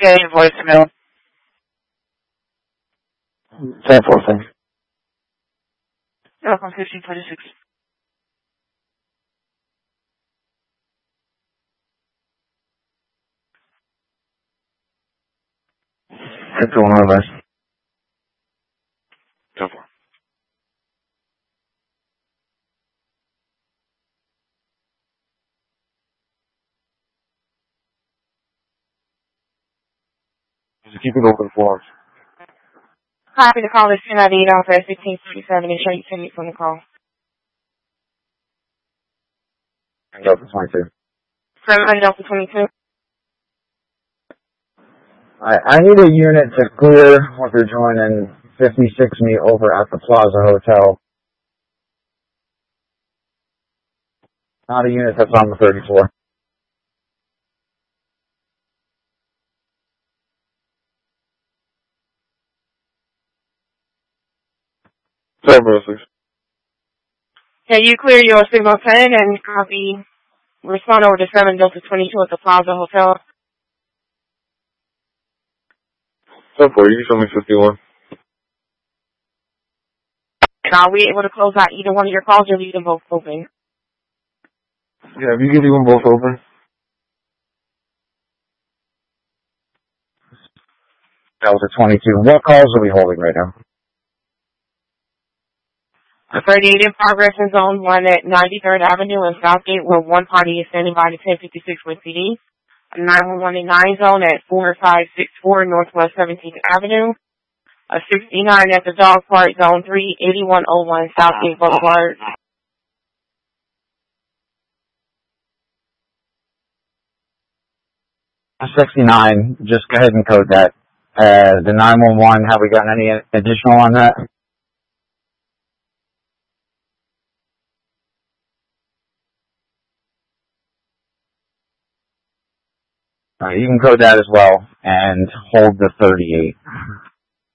Yeah, your voicemail. 10-4, thanks. You're welcome, 1546. What's going on, guys? 10-4. Just keep it open for us. Happy to call this 1098 offer at 1547 and show you 10 minutes on the call. Delta 22. 700 Delta 22. I need a unit to clear what they're joining 56 me over at the Plaza Hotel. Not a unit that's on the 34. Yeah, you clear your signal 10 and copy. Respond over to 7 Delta 22 at the Plaza Hotel. 10-4, you can show me 51. And are we able to close out either one of your calls or leave them both open? Yeah, if you can leave them both open. Delta 22. What calls are we holding right now? 38 in progress in Zone 1 at 93rd Avenue and Southgate, where one party is standing by to 1056 with CD. A 911 in 9 Zone at 4564 Northwest 17th Avenue. A 69 at the Dog Park, Zone 3, 8101 Southgate Boulevard. A 69. Just go ahead and code that. The 911, have we gotten any additional on that? Alright, you can code that as well and hold the 38.